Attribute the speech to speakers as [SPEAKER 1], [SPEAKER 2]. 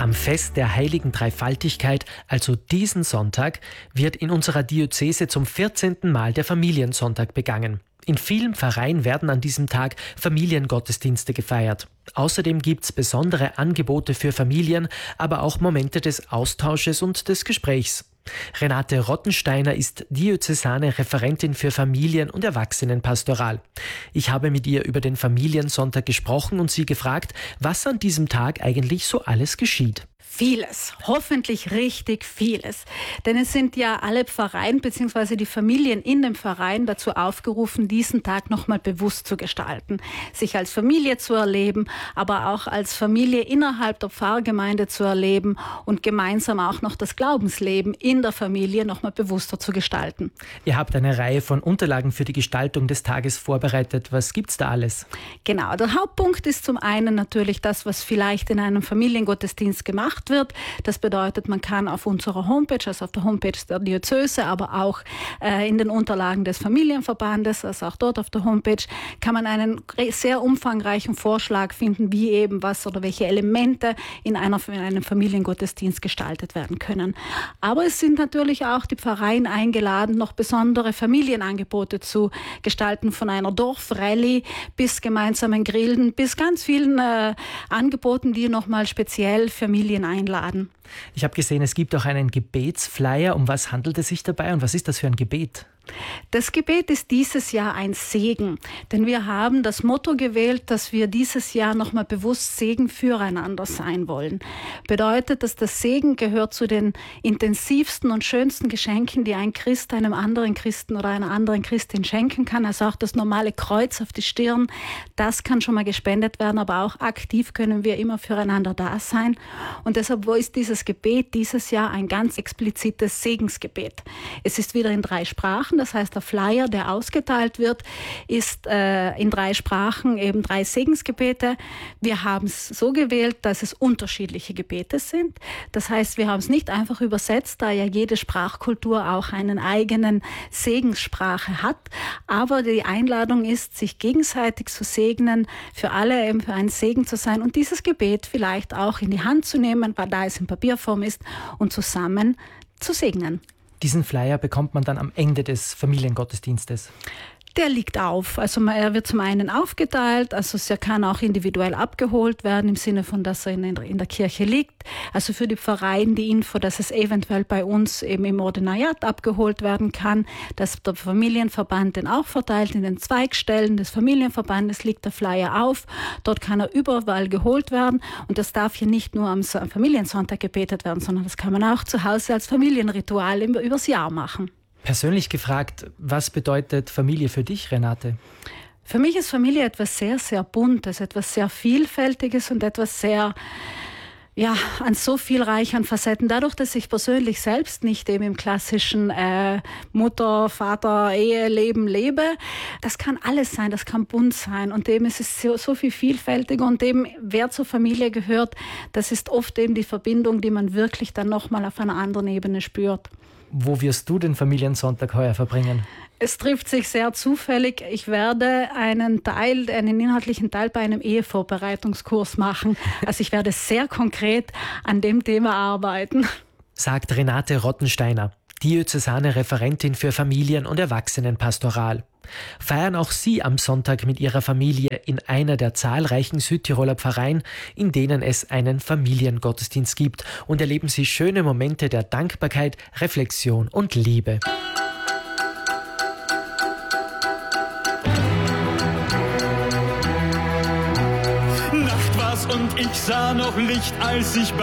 [SPEAKER 1] Am Fest der Heiligen Dreifaltigkeit, also diesen Sonntag, wird in unserer Diözese zum 14. Mal der Familiensonntag begangen. In vielen Pfarreien werden an diesem Tag Familiengottesdienste gefeiert. Außerdem gibt es besondere Angebote für Familien, aber auch Momente des Austausches und des Gesprächs. Renate Rottensteiner ist diözesane Referentin für Familien- und Erwachsenenpastoral. Ich habe mit ihr über den Familiensonntag gesprochen und sie gefragt, was an diesem Tag eigentlich so alles geschieht.
[SPEAKER 2] Vieles, hoffentlich richtig vieles. Denn es sind ja alle Pfarreien bzw. die Familien in den Pfarreien dazu aufgerufen, diesen Tag nochmal bewusst zu gestalten. Sich als Familie zu erleben, aber auch als Familie innerhalb der Pfarrgemeinde zu erleben und gemeinsam auch noch das Glaubensleben in der Familie nochmal bewusster zu gestalten.
[SPEAKER 1] Ihr habt eine Reihe von Unterlagen für die Gestaltung des Tages vorbereitet. Was gibt's da alles?
[SPEAKER 2] Genau, der Hauptpunkt ist zum einen natürlich das, was vielleicht in einem Familiengottesdienst gemacht wird. Das bedeutet, man kann auf unserer Homepage, also auf der Homepage der Diözese, aber auch in den Unterlagen des Familienverbandes, also auch dort auf der Homepage, kann man einen sehr umfangreichen Vorschlag finden, wie eben was oder welche Elemente in einem Familiengottesdienst gestaltet werden können. Aber es sind natürlich auch die Pfarreien eingeladen, noch besondere Familienangebote zu gestalten, von einer Dorfrallye bis gemeinsamen Grillen, bis ganz vielen Angeboten, die nochmal speziell Familien einladen.
[SPEAKER 1] Ich habe gesehen, es gibt auch einen Gebetsflyer. Um was handelt es sich dabei und was ist das für ein Gebet?
[SPEAKER 2] Das Gebet ist dieses Jahr ein Segen, denn wir haben das Motto gewählt, dass wir dieses Jahr nochmal bewusst Segen füreinander sein wollen. Bedeutet, dass das Segen gehört zu den intensivsten und schönsten Geschenken, die ein Christ einem anderen Christen oder einer anderen Christin schenken kann. Also auch das normale Kreuz auf die Stirn, das kann schon mal gespendet werden, aber auch aktiv können wir immer füreinander da sein. Und deshalb ist dieses Gebet dieses Jahr ein ganz explizites Segensgebet. Es ist wieder in 3 Sprachen. Das heißt, der Flyer, der ausgeteilt wird, ist in 3 Sprachen eben 3 Segensgebete. Wir haben es so gewählt, dass es unterschiedliche Gebete sind. Das heißt, wir haben es nicht einfach übersetzt, da ja jede Sprachkultur auch einen eigenen Segenssprache hat. Aber die Einladung ist, sich gegenseitig zu segnen, für alle eben für einen Segen zu sein und dieses Gebet vielleicht auch in die Hand zu nehmen, weil da es in Papierform ist, und zusammen zu segnen.
[SPEAKER 1] Diesen Flyer bekommt man dann am Ende des Familiengottesdienstes.
[SPEAKER 2] Der liegt auf. Also er wird zum einen aufgeteilt, also er kann auch individuell abgeholt werden, im Sinne von, dass er in der Kirche liegt. Also für die Pfarreien die Info, dass es eventuell bei uns eben im Ordinariat abgeholt werden kann, dass der Familienverband den auch verteilt. In den Zweigstellen des Familienverbandes liegt der Flyer auf. Dort kann er überall geholt werden. Und das darf hier nicht nur am Familiensonntag gebetet werden, sondern das kann man auch zu Hause als Familienritual übers Jahr machen.
[SPEAKER 1] Persönlich gefragt, was bedeutet Familie für dich, Renate?
[SPEAKER 2] Für mich ist Familie etwas sehr, sehr Buntes, etwas sehr Vielfältiges und etwas sehr, an so vielreichen Facetten. Dadurch, dass ich persönlich selbst nicht eben im klassischen Mutter, Vater, Eheleben lebe, das kann alles sein, das kann bunt sein und eben ist es so viel vielfältiger und eben wer zur Familie gehört, das ist oft eben die Verbindung, die man wirklich dann nochmal auf einer anderen Ebene spürt.
[SPEAKER 1] Wo wirst du den Familiensonntag heuer verbringen?
[SPEAKER 2] Es trifft sich sehr zufällig. Ich werde einen inhaltlichen Teil bei einem Ehevorbereitungskurs machen. Also ich werde sehr konkret an dem Thema arbeiten.
[SPEAKER 1] Sagt Renate Rottensteiner, diözesane Referentin für Familien- und Erwachsenenpastoral. Feiern auch Sie am Sonntag mit Ihrer Familie in einer der zahlreichen Südtiroler Pfarreien, in denen es einen Familiengottesdienst gibt, und erleben Sie schöne Momente der Dankbarkeit, Reflexion und Liebe.
[SPEAKER 3] Nacht war's und ich sah noch Licht, als ich